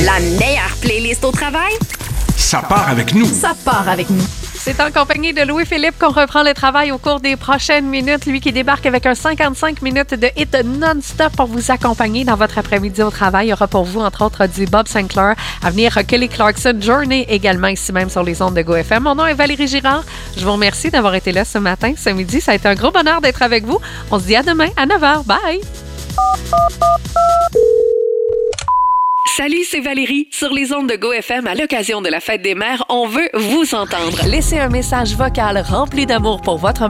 La meilleure playlist au travail? Ça part avec nous. Ça part avec nous. C'est en compagnie de Louis-Philippe qu'on reprend le travail au cours des prochaines minutes. Lui qui débarque avec un 55 minutes de hit non-stop pour vous accompagner dans votre après-midi au travail. Il y aura pour vous, entre autres, du Bob Sinclair. À venir, Kelly Clarkson, Journey également ici même sur les ondes de GoFM. Mon nom est Valérie Girard. Je vous remercie d'avoir été là ce matin, ce midi. Ça a été un gros bonheur d'être avec vous. On se dit à demain à 9h. Bye! Salut, c'est Valérie. Sur les ondes de GoFM, à l'occasion de la Fête des Mères, on veut vous entendre. Laissez un message vocal rempli d'amour pour votre